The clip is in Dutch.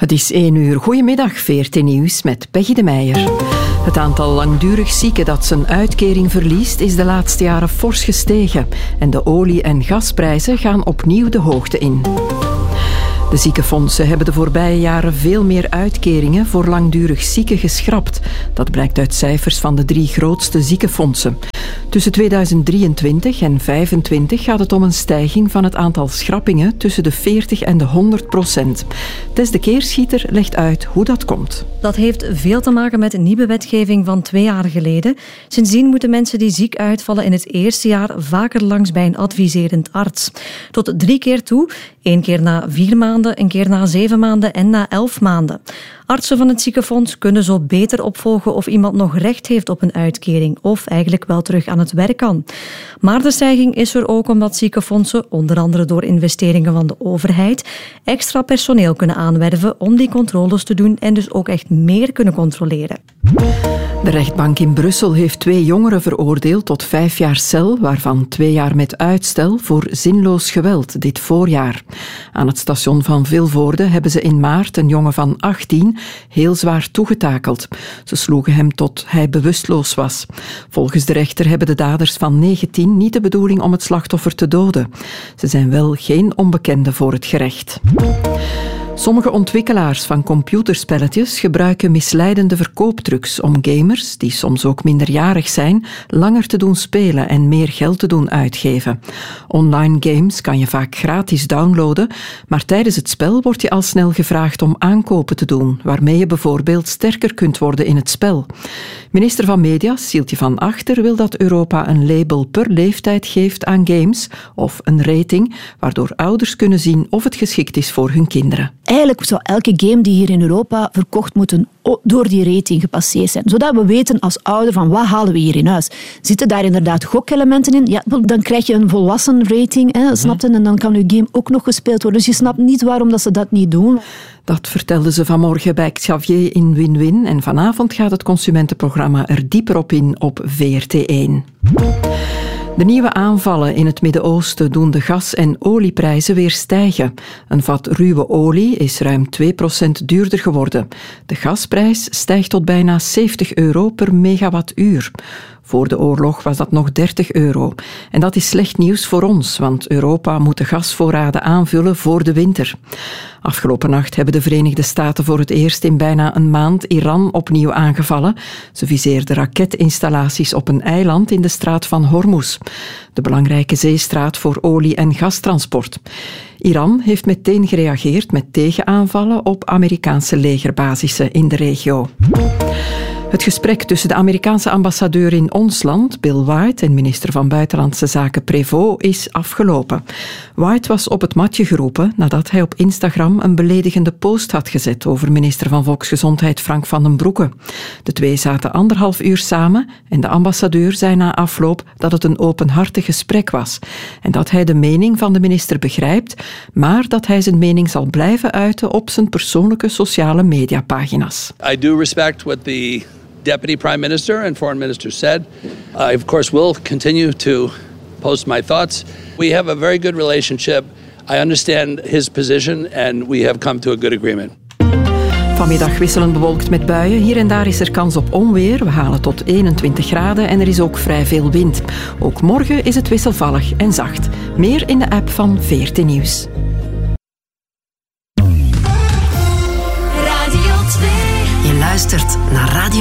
Het is 1 uur. Goedemiddag, VRT Nieuws met Peggy de Meijer. Het aantal langdurig zieken dat zijn uitkering verliest is de laatste jaren fors gestegen. En de olie- en gasprijzen gaan opnieuw de hoogte in. De ziekenfondsen hebben de voorbije jaren veel meer uitkeringen voor langdurig zieken geschrapt. Dat blijkt uit cijfers van de 3 grootste ziekenfondsen. Tussen 2023 en 2025 gaat het om een stijging van het aantal schrappingen tussen de 40 en de 100%. Tess de Keerschieter legt uit hoe dat komt. Dat heeft veel te maken met een nieuwe wetgeving van 2 jaar geleden. Sindsdien moeten mensen die ziek uitvallen in het eerste jaar vaker langs bij een adviserend arts. Tot 3 keer toe, 1 keer na 4 maanden, 1 keer na 7 maanden en na 11 maanden. Artsen van het ziekenfonds kunnen zo beter opvolgen of iemand nog recht heeft op een uitkering of eigenlijk wel terug aan het werk kan. Maar de stijging is er ook omdat ziekenfondsen, onder andere door investeringen van de overheid, extra personeel kunnen aanwerven om die controles te doen en dus ook echt meer kunnen controleren. De rechtbank in Brussel heeft 2 jongeren veroordeeld tot 5 jaar cel, waarvan 2 jaar met uitstel voor zinloos geweld dit voorjaar. Aan het station van Vilvoorde hebben ze in maart een jongen van 18 heel zwaar toegetakeld. Ze sloegen hem tot hij bewusteloos was. Volgens de rechter hebben de daders van 19 niet de bedoeling om het slachtoffer te doden. Ze zijn wel geen onbekenden voor het gerecht. Sommige ontwikkelaars van computerspelletjes gebruiken misleidende verkooptrucs om gamers, die soms ook minderjarig zijn, langer te doen spelen en meer geld te doen uitgeven. Online games kan je vaak gratis downloaden, maar tijdens het spel wordt je al snel gevraagd om aankopen te doen, waarmee je bijvoorbeeld sterker kunt worden in het spel. Minister van Media, Sieltje van Achter, wil dat Europa een label per leeftijd geeft aan games, of een rating, waardoor ouders kunnen zien of het geschikt is voor hun kinderen. Eigenlijk zou elke game die hier in Europa verkocht moeten door die rating gepasseerd zijn. Zodat we weten als ouder van wat halen we hier in huis. Zitten daar inderdaad gokelementen in? Ja, dan krijg je een volwassen rating, snap je? En dan kan je game ook nog gespeeld worden. Dus je snapt niet waarom dat ze dat niet doen. Dat vertelden ze vanmorgen bij Xavier in Win-Win. En vanavond gaat het consumentenprogramma er dieper op in op VRT1. De nieuwe aanvallen in het Midden-Oosten doen de gas- en olieprijzen weer stijgen. Een vat ruwe olie is ruim 2% duurder geworden. De gasprijs stijgt tot bijna €70 per megawattuur. Voor de oorlog was dat nog €30. En dat is slecht nieuws voor ons, want Europa moet de gasvoorraden aanvullen voor de winter. Afgelopen nacht hebben de Verenigde Staten voor het eerst in bijna een maand Iran opnieuw aangevallen. Ze viseerden raketinstallaties op een eiland in de straat van Hormuz, de belangrijke zeestraat voor olie- en gastransport. Iran heeft meteen gereageerd met tegenaanvallen op Amerikaanse legerbasissen in de regio. Het gesprek tussen de Amerikaanse ambassadeur in ons land, Bill White, en minister van Buitenlandse Zaken Prévost is afgelopen. White was op het matje geroepen nadat hij op Instagram een beledigende post had gezet over minister van Volksgezondheid Frank van den Broeke. De twee zaten 1,5 uur samen en de ambassadeur zei na afloop dat het een openhartig gesprek was en dat hij de mening van de minister begrijpt, maar dat hij zijn mening zal blijven uiten op zijn persoonlijke sociale mediapagina's. I do respect what the Deputy Prime Minister and Foreign Minister said. I, of course, will continue to post my thoughts. We have a very good relationship. I understand his position and we have come to a good agreement. Vanmiddag wisselend bewolkt met buien. Hier en daar is er kans op onweer. We halen tot 21 graden en er is ook vrij veel wind. Ook morgen is het wisselvallig en zacht. Meer in de app van VRT Nieuws. Je luistert naar